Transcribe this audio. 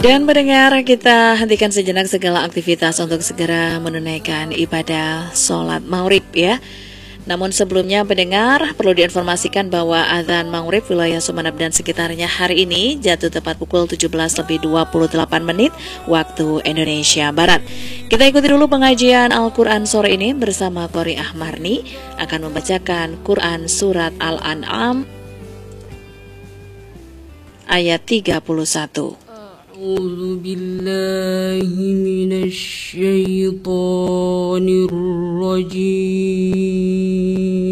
Dan mendengar, kita hentikan sejenak segala aktivitas untuk segera menunaikan ibadah sholat maghrib ya. Namun sebelumnya pendengar, perlu diinformasikan bahwa azan maghrib wilayah Sumeneb dan sekitarnya hari ini jatuh tepat pukul 17:28 waktu Indonesia Barat. Kita ikuti dulu pengajian Al-Quran sore ini bersama Qori Ahmarni akan membacakan Quran Surat Al-An'am ayat 31. أعوذ بالله من الشيطان الرجيم